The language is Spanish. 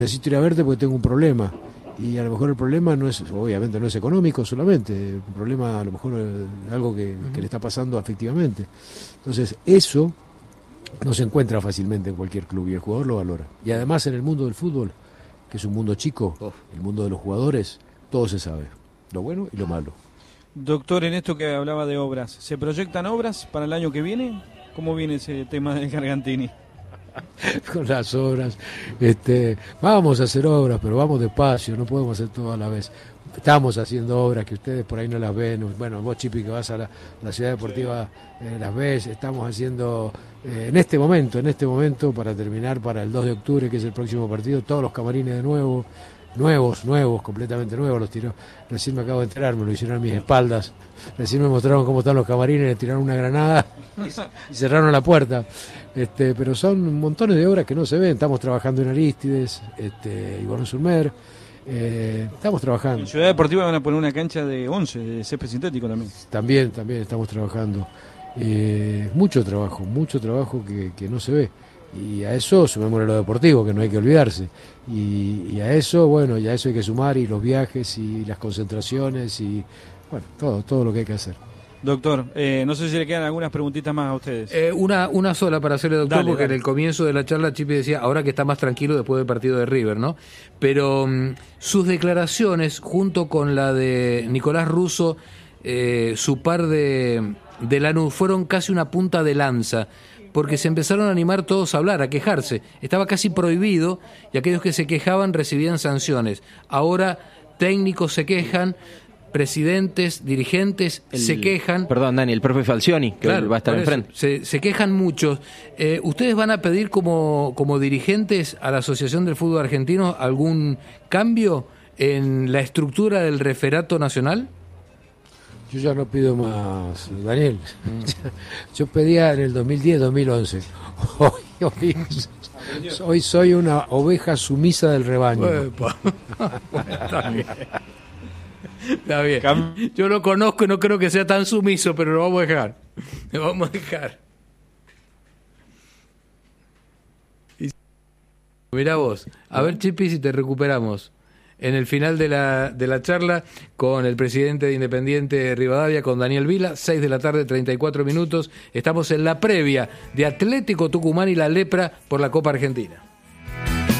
necesito ir a verte porque tengo un problema. Y a lo mejor el problema no es, obviamente no es económico solamente, un problema a lo mejor algo que le está pasando afectivamente. Entonces, eso no se encuentra fácilmente en cualquier club y el jugador lo valora. Y además en el mundo del fútbol, que es un mundo chico, el mundo de los jugadores, todo se sabe, lo bueno y lo malo. Doctor, en esto que hablaba de obras, ¿se proyectan obras para el año que viene? ¿Cómo viene ese tema del Gargantini? Con las obras, vamos a hacer obras, pero vamos despacio, no podemos hacer todo a la vez. Estamos haciendo obras que ustedes por ahí no las ven, bueno, vos, Chipi, que vas a la ciudad deportiva, las ves. Estamos haciendo en este momento, para terminar, para el 2 de octubre, que es el próximo partido, todos los camarines de nuevo, nuevos, completamente nuevos, los tiró. Recién me acabo de enterar, me lo hicieron a mis espaldas. Recién me mostraron cómo están los camarines, le tiraron una granada y cerraron la puerta. Pero son montones de obras que no se ven. Estamos trabajando en Arístides, y Bonne-sur-Mer. Estamos trabajando. En Ciudad Deportiva van a poner una cancha de 11, de césped sintético también. También estamos trabajando. Mucho trabajo que no se ve. Y a eso sumémosle lo deportivo, que no hay que olvidarse. Y a eso, bueno, y a eso hay que sumar, y los viajes, y las concentraciones, y bueno, todo lo que hay que hacer. Doctor, no sé si le quedan algunas preguntitas más a ustedes. Una sola para hacerle, doctor, Dale, porque dale. en el comienzo de la charla Chipi decía, ahora que está más tranquilo después del partido de River, ¿no? Pero sus declaraciones, junto con la de Nicolás Russo, su par de Lanús, fueron casi una punta de lanza, porque se empezaron a animar todos a hablar, a quejarse. Estaba casi prohibido y aquellos que se quejaban recibían sanciones. Ahora técnicos se quejan, presidentes, dirigentes se quejan. Perdón, Dani, el profe Falcioni, que Claro, va a estar enfrente. Se quejan muchos. ¿Ustedes van a pedir como dirigentes a la Asociación del Fútbol Argentino algún cambio en la estructura del referato nacional? Yo ya no pido más, Daniel. Yo pedía en el 2010-2011. Hoy soy una oveja sumisa del rebaño. Está bien. Está bien. Yo lo conozco y no creo que sea tan sumiso, pero lo vamos a dejar. Lo vamos a dejar. Mirá vos. A ver, Chipi, si te recuperamos. En el final de la charla con el presidente de Independiente Rivadavia, con Daniel Vila, 6 de la tarde, 34 minutos. Estamos en la previa de Atlético Tucumán y la Lepra por la Copa Argentina.